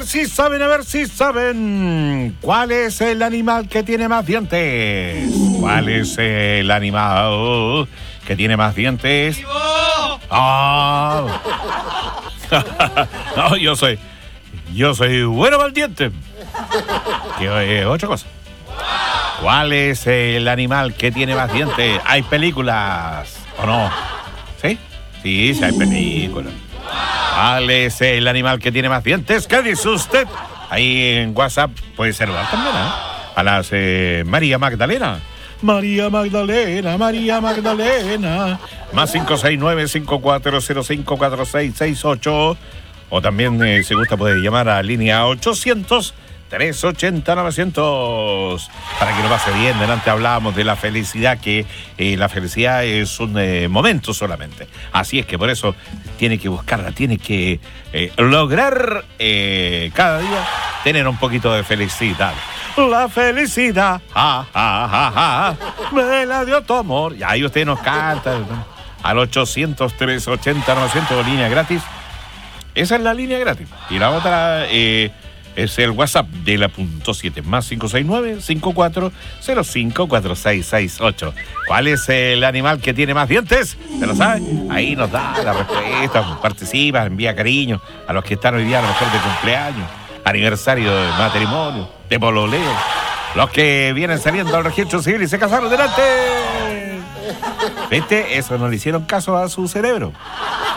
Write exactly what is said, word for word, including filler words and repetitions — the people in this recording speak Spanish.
si saben, a ver si saben. ¿Cuál es el animal que tiene más dientes? ¿Cuál es el animal que tiene más dientes? ¡Ah! No, yo soy... Yo soy bueno para el diente. ¿Qué, eh, otra cosa? ¿Cuál es el animal que tiene más dientes? ¿Hay películas o no? ¿Sí? Sí, sí hay películas. ¿Cuál es el animal que tiene más dientes? ¿Qué dice usted? Ahí en WhatsApp puede saludar también, ¿eh? A las eh, María Magdalena. María Magdalena, María Magdalena. Más cinco seis nueve, cinco cuatro cero cinco, cuatro seis seis ocho. O también, eh, si gusta, puede llamar a línea ochocientos, trescientos ochenta, novecientos. Para que lo pase bien. Delante hablábamos de la felicidad, que eh, la felicidad es un eh, momento solamente. Así es que por eso tiene que buscarla, tiene que eh, lograr eh, cada día tener un poquito de felicidad. La felicidad, ja, ja, ja, ja, me la dio tu amor. Y ahí usted nos canta al ochocientos, trescientos ochenta, novecientos, línea gratis. Esa es la línea gratis. Y la otra eh, es el WhatsApp de la punto siete, más cinco seis nueve, cinco cuatro cero cinco, cuatro seis seis ocho. ¿Cuál es el animal que tiene más dientes? ¿Se lo sabe? Ahí nos da la respuesta, participa, envía cariño a los que están hoy día a lo mejor de cumpleaños, aniversario de matrimonio, de pololeo, los que vienen saliendo al registro civil y se casaron delante. ¿Viste? Eso no le hicieron caso a su cerebro.